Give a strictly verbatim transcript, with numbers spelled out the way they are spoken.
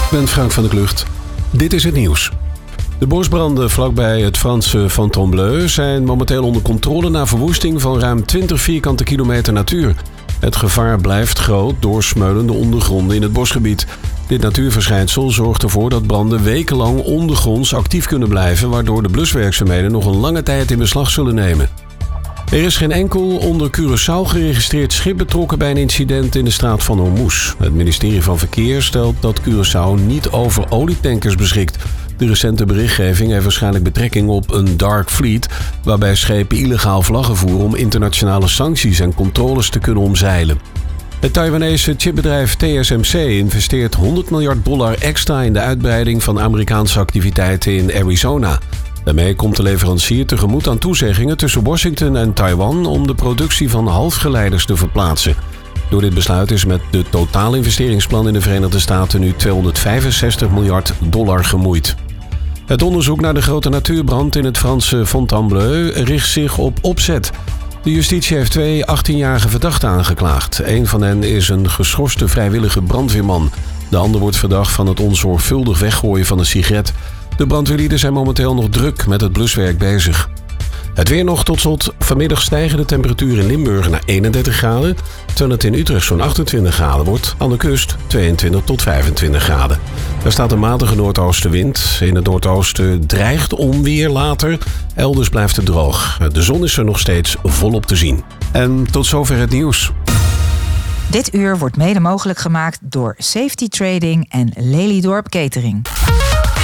Ik ben Frank van der Klucht. Dit is het nieuws. De bosbranden vlakbij het Franse Fontainebleau zijn momenteel onder controle na verwoesting van ruim twintig vierkante kilometer natuur. Het gevaar blijft groot door smeulende ondergronden in het bosgebied. Dit natuurverschijnsel zorgt ervoor dat branden wekenlang ondergronds actief kunnen blijven, waardoor de bluswerkzaamheden nog een lange tijd in beslag zullen nemen. Er is geen enkel onder Curaçao geregistreerd schip betrokken bij een incident in de straat van Hormuz. Het ministerie van Verkeer stelt dat Curaçao niet over olietankers beschikt. De recente berichtgeving heeft waarschijnlijk betrekking op een dark fleet, waarbij schepen illegaal vlaggen voeren om internationale sancties en controles te kunnen omzeilen. Het Taiwanese chipbedrijf T S M C investeert honderd miljard dollar extra in de uitbreiding van Amerikaanse activiteiten in Arizona. Daarmee komt de leverancier tegemoet aan toezeggingen tussen Washington en Taiwan om de productie van halfgeleiders te verplaatsen. Door dit besluit is met de totaalinvesteringsplan in de Verenigde Staten nu tweehonderdvijfenzestig miljard dollar gemoeid. Het onderzoek naar de grote natuurbrand in het Franse Fontainebleau richt zich op opzet. De justitie heeft twee achttienjarige verdachten aangeklaagd. Een van hen is een geschorste vrijwillige brandweerman. De ander wordt verdacht van het onzorgvuldig weggooien van een sigaret. De brandweerlieden zijn momenteel nog druk met het bluswerk bezig. Het weer nog tot slot. Vanmiddag stijgen de temperaturen in Limburg naar eenendertig graden, terwijl het in Utrecht zo'n achtentwintig graden wordt. Aan de kust tweeëntwintig tot vijfentwintig graden. Er staat een matige noordoostenwind. In het noordoosten dreigt onweer later. Elders blijft het droog. De zon is er nog steeds volop te zien. En tot zover het nieuws. Dit uur wordt mede mogelijk gemaakt door Safety Trading en Lelydorp Catering.